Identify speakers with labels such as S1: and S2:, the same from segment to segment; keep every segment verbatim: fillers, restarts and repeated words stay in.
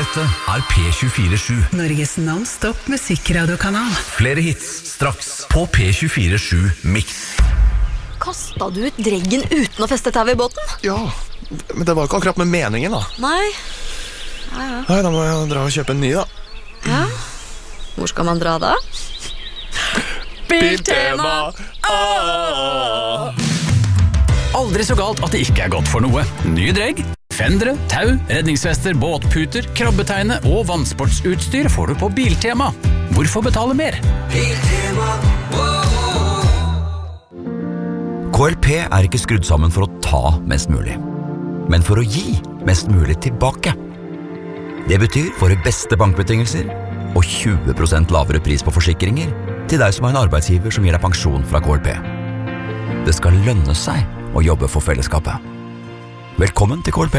S1: Dette er P tjuefire sju.
S2: Norges non-stop musikkradiokanal.
S1: Flere hits straks på P tjuefire sju Mix.
S3: Kastet du ut dreggen uten å feste tau i båten?
S4: Ja, men det var ikke akkurat med meningen da.
S3: Nei. Ja, ja.
S4: Nei, da må jeg dra og kjøpe en ny da.
S3: Ja. Hvor skal man dra da? Biltema!
S4: Åh!
S5: Aldri så galt at det ikke er godt for noe. Nye dregg, fendere, tau, redningsvester, båtputer, krabbetegne og vannsportsutstyr får du på Biltema. Hvorfor betale mer?
S6: Biltema,
S7: K L P er ikke skrudd sammen for å ta mest mulig, men for å gi mest mulig tilbake. Det betyr våre beste bankbetingelser og tjue prosent lavere pris på forsikringer til deg som har en arbeidsgiver som gir deg pensjon fra K L P. Det skal lønne seg å jobbe for fellesskapet. Velkommen til K L P.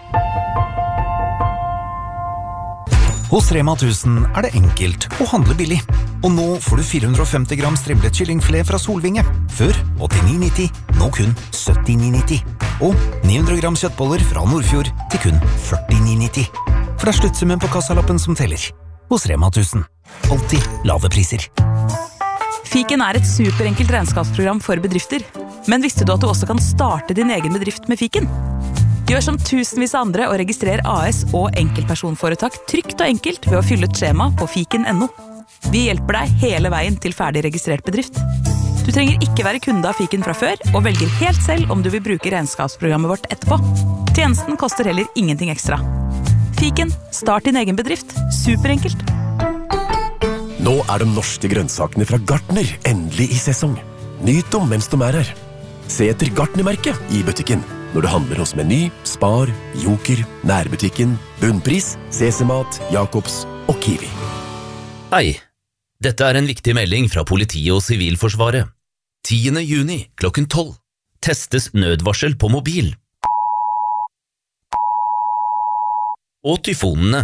S8: Hos Rema tusen er det enkelt å handle billig. Og nå får du fire hundre og femti gram strimlet kyllingfilet fra Solvinge. Før åttini nitti, nå kun syttini nitti. Og ni hundre gram kjøttboller fra Nordfjord til kun førtini nitti. For det er sluttsummen på kassalappen som teller. Hos Rema tusen. Alltid lave priser.
S9: Fiken er et superenkelt regnskapsprogram for bedrifter. Men visste du at du også kan starte din egen bedrift med Fiken? Gjør som tusenvis av andre og registrer A S og enkeltpersonforetak trygt og enkelt ved å fylle et skjema på fiken punktum no. Vi hjelper deg hele veien til ferdig registrert bedrift. Du trenger ikke være kunde av Fiken fra før, og velger helt selv om du vil bruke regnskapsprogrammet vårt etterpå. Tjenesten koster heller ingenting ekstra. Fiken, start din egen bedrift. Superenkelt.
S10: Nå er de norske grønnsakene fra Gartner endelig i sesong. Nyt dem mens de er her. Se etter Gartner-merket i butikken når du handler hos Meny, Spar, Joker, Nærbutikken, Bunnpris, Sesemat, Jacobs og Kiwi.
S11: Hei, dette er en viktig melding fra politiet og Sivilforsvaret. tiende juni klokken tolv. Testes nødvarsel på mobil. Og tyfonene.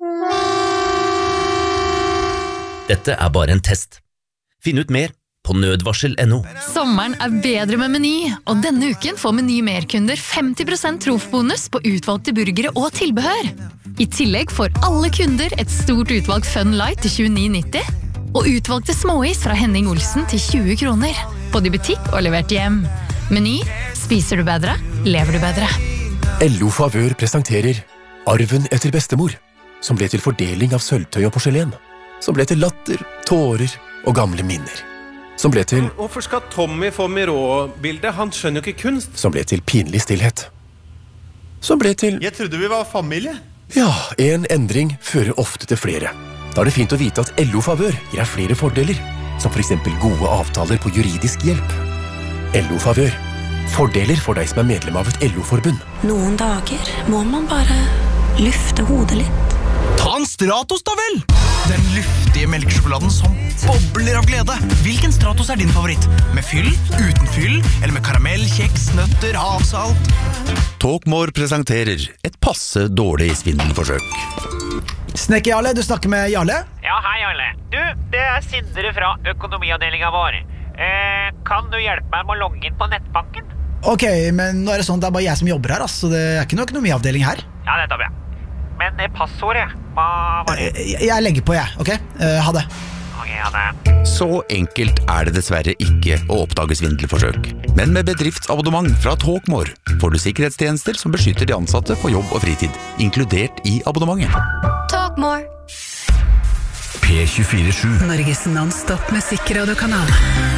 S11: Dette er bare en test. Finn ut mer på nødvarsel punktum no.
S12: Sommeren er bedre med Meny, og denne uken får Meny Merkunder femti prosent trofbonus på utvalgte burgere og tilbehør. I tillegg får alle kunder et stort utvalg Fun Light til tjueni nitti, og utvalgte småis fra Henning Olsen til tjue kroner. Både i butikk og levert hjem. Meny, spiser du bedre, lever du bedre.
S10: L O Favør presenterer Arven etter bestemor, som ble til fordeling av sølvtøy og porselen. Som ble til latter, tårer og gamle minner. Som ble til...
S13: Hvorfor skal Tommy få Miró-bildet? Han skjønner jo ikke kunst.
S10: Som ble til pinlig stillhet. Som ble til...
S13: Jeg trodde vi var familie.
S10: Ja, en endring fører ofte til flere. Da er det fint å vite at L O Favør gir deg flere fordeler, som for eksempel gode avtaler på juridisk hjelp. L O Favør. Fordeler for deg som er medlem av et L O-forbund.
S14: Noen dager må man bare lufte hodet litt.
S15: Ta en Stratos da vel! Den luftige melkesjokoladen som bobler av glede. Hvilken Stratos er din favoritt? Med fyll, uten fyll, eller med karamell, kjeks, nøtter, havsalt?
S16: Talkmore presenterer et passe dårlig svindelforsøk.
S17: Snekker Jarle, du snakker med Jarle?
S18: Ja, hei Jarle. Du, det er Sindre fra økonomiavdelingen vår. Eh, kan du hjelpe meg med å logge inn på nettbanken?
S17: Ok, men nå er det sånn, det er bare jeg som jobber her, altså. Det er ikke noe økonomiavdeling her.
S18: Ja, det tar vi. Men det passordet, hva var det?
S17: Jeg, jeg legger på, jeg, ok? Uh, ha det.
S18: Ok, ha det.
S16: Så enkelt er det dessverre ikke å oppdage svindelforsøk. Men med bedriftsabonnement fra Talkmore får du sikkerhetstjenester som beskytter de ansatte på jobb og fritid, inkludert i abonnementet.
S3: Talkmore.
S1: P tjuefire sju.
S2: Norges non-stop musikkradiokanal.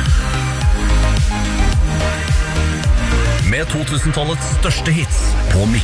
S1: Med to tusen-tallets største hits på Mix.